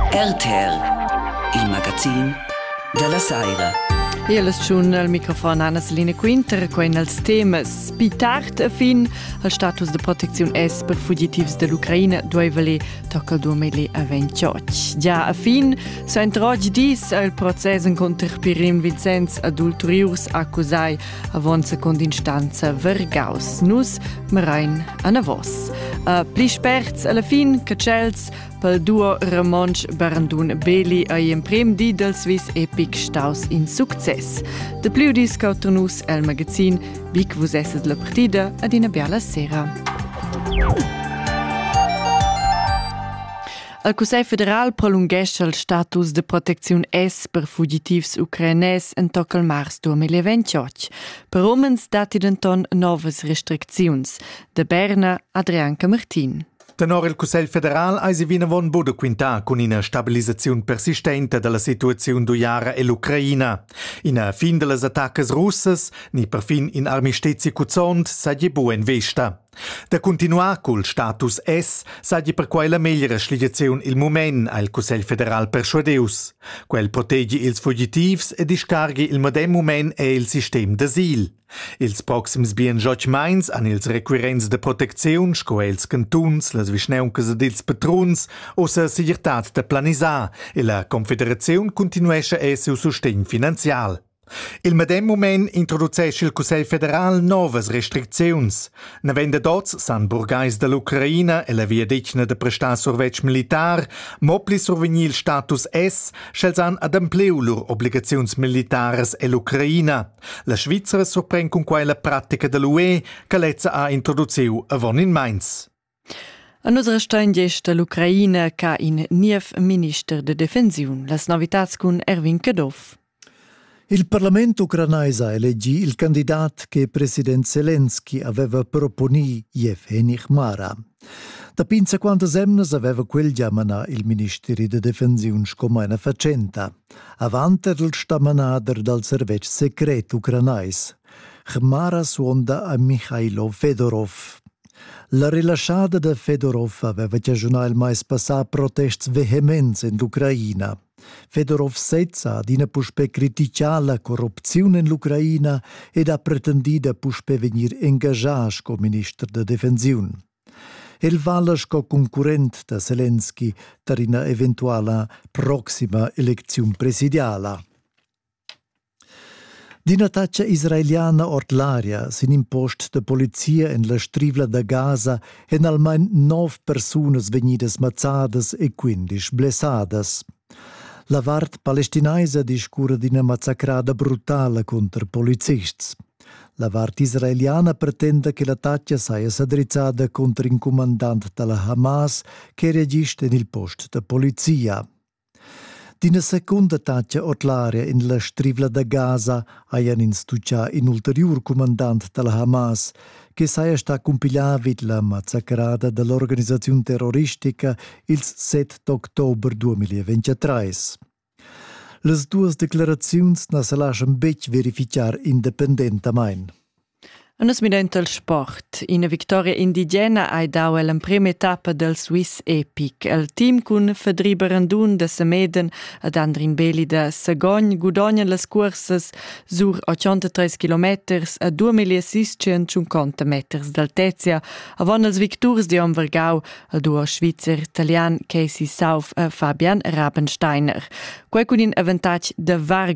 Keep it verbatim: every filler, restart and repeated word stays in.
R T R, il magazin della Saira. E las schon al microfono Anna Selina Quinter con els temas pitart a fin al status de protezione S per fugitivs dell'Ucraina duivali tocca il duemilaventotto. Già a fin so entroggi dis al processo contro Pirim Vicenz adulterius accusai avon seconda instanza Vergaus. Nus marein a navos. Uh, pli sperts alla fin cacels pel duo Ramonsch Barandun Beli ai in prem di del Swiss Epic staus in success. De pliu dis cautonus el magazin bic vus esses la partida ad ina biala sera. Il Consiglio federal prolungesce il status de protezione S per fugitivs ucraines en toc al mars duemilaventotto. Per omens dati denton novas restricziuns. De Berna, Adrianca Martin. Tenor il Consiglio federal ha si vina von buda quinta con una stabilizzazione persistente della situazione d'Uiara e l'Ucraina. In fin delle attacche russe, ni per fin in armistizi cuzont, sa di buen vesta. Da continuar col status S, sa di per quella migliore sligazione il moment al Consiglio federal persuadeus. Quel proteggi ils fugitivs e discarghi il modem moment e il sistema d'asil. Ils proxims bien George Mainz an ils requirents de protezione sco els cantuns, las visneuncas ed ils patruns o sa sigurtat de planisar e la Confederazione continuesce e su sostegn finanzial. Il medem moment introducesce il Consiglio federal novas restricziuns. Navenda dots san burgais dell'Ucraina e la via dicna de prestar survetg militar, mopli survegni il status S, schelsan ad ampliu lur obligaziuns militares e l'Ucraina. La Svizzera sorprende con quella pratica dell'U E che lezza ha introduziu avon in Mainz. A nos restain gesta l'Ucraina ca in niev minister de defensiun. Las novitats con Erwin Kadov. Il Parlamento ucrainese eleggì il candidato che Presidente Zelensky aveva proponi Yevgeny Khmara. Da pinza quantas emnas aveva quel chiamana il Ministeri de Defensione come una facenta, avanti del stamanader dal servizio segreto ucrainese. Khmara suonda a Mikhailo Fedorov. La rilasciata da Fedorov aveva già il mais passà protesti vehementi in Ucraina. Fedorov sezza ad ina puspe criticare la corruzione in l'Ucraina ed ha pretendida puspe venir engagiato come ministro de Defensione. El valas co concurrent da Zelensky per una eventuale prossima elezione presidiale. D'inataccia israeliana ortlaria sin impost de polizia en la strivla da Gaza en almain nov personas venidas mazzadas e quindisch blessadas. La vart palestinaisa discura d'ina massacrada brutala contro polizists. La vart israeliana pretende che l'attacca sia s'adrizzata contro un comandante della Hamas che reagisce nel posto de polizia. D'ina seconda attacca ortlaria in la strivla da Gaza hayan instuccia un ulterior comandante della Hamas che sia sta compigliavit la massacrada dell'organizzazione terroristica il sette ottobre duemilaventitré. Le due declarazioni non si lasciano bec verificare indipendentemente. Anos mident al sport. Ina victoria indigena ai dau la prima etapa del Swiss Epic. Il team cun Fedri Barandun de Sameden ad Andrin Beli de Sagogn gudogna las cursas sur ottantatré chilometers a duemilaseiscentocinquanta meters d'altezia avon els victurs di Omvergau al duo svizzer italian Casey Sauf e Fabian Rabensteiner. Quei cun in avantage de var